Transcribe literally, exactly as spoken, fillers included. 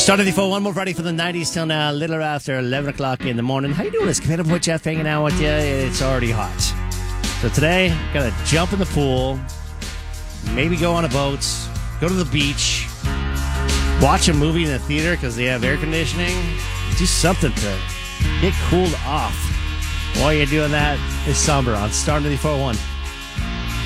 Started the phone one more Friday for the nineties till now, a little after eleven o'clock in the morning. How you doing? It's Kevin with Jeff hanging out with you. It's already hot. So today, gotta jump in the pool, maybe go on a boat, go to the beach, watch a movie in the theater because they have air conditioning. Do something to get cooled off. While you're doing that, it's Somber on Star ninety-four point one.